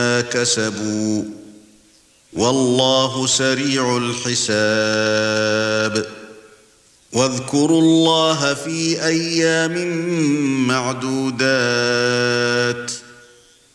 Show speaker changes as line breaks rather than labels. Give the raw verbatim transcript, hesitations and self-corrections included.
كسبوا والله سريع الحساب واذكروا الله في أيام معدودات